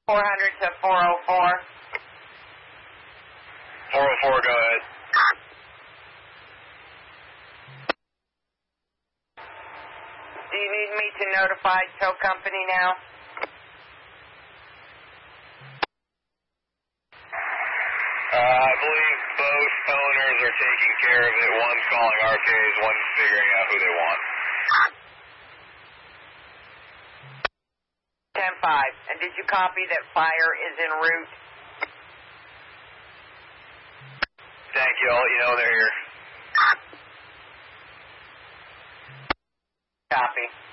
400 to 404. 404, go ahead. Do you need me to notify tow company now? I believe both owners are taking care of it. One's calling RKs, one's figuring out who they want. 10-5. And did you copy that fire is en route? Thank you. I'll let you know they're here. Copy.